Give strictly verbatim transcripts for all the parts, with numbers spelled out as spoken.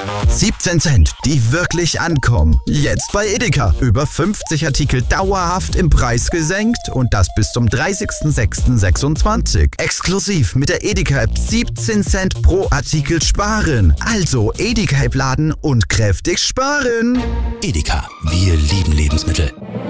siebzehn Cent, die wirklich ankommen. Jetzt bei Edeka. Über fünfzig Artikel dauerhaft im Preis gesenkt und das bis zum dreißigsten sechsten sechsundzwanzig. Exklusiv mit der Edeka-App siebzehn Cent pro Artikel sparen. Also Edeka-App laden und kräftig sparen. Edeka, wir lieben Lebensmittel.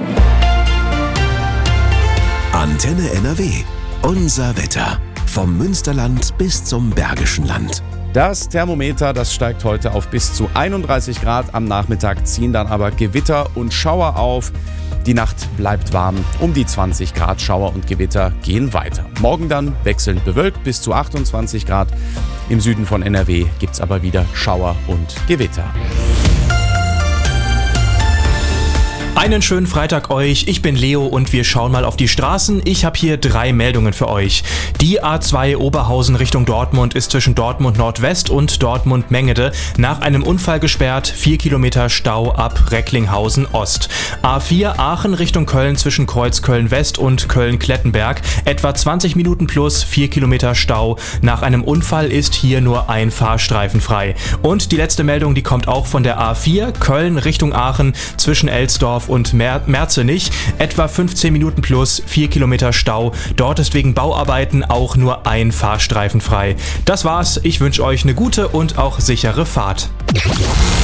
Antenne N R W. Unser Wetter. Vom Münsterland bis zum Bergischen Land. Das Thermometer, das steigt heute auf bis zu einunddreißig Grad. Am Nachmittag ziehen dann aber Gewitter und Schauer auf. Die Nacht bleibt warm, um die zwanzig Grad. Schauer und Gewitter gehen weiter. Morgen dann wechselnd bewölkt bis zu achtundzwanzig Grad. Im Süden von N R W gibt es aber wieder Schauer und Gewitter. Einen schönen Freitag euch, ich bin Leo und wir schauen mal auf die Straßen. Ich habe hier drei Meldungen für euch. Die A zwei Oberhausen Richtung Dortmund ist zwischen Dortmund Nordwest und Dortmund Mengede nach einem Unfall gesperrt, vier Kilometer Stau ab Recklinghausen Ost. A vier Aachen Richtung Köln zwischen Kreuzköln West und Köln-Klettenberg, etwa zwanzig Minuten plus, vier Kilometer Stau. Nach einem Unfall ist hier nur ein Fahrstreifen frei. Und die letzte Meldung, die kommt auch von der A vier, Köln Richtung Aachen zwischen Elsdorf und Mer- Merzenich, etwa fünfzehn Minuten plus, vier Kilometer Stau. Dort ist wegen Bauarbeiten auch nur ein Fahrstreifen frei. Das war's, ich wünsche euch eine gute und auch sichere Fahrt.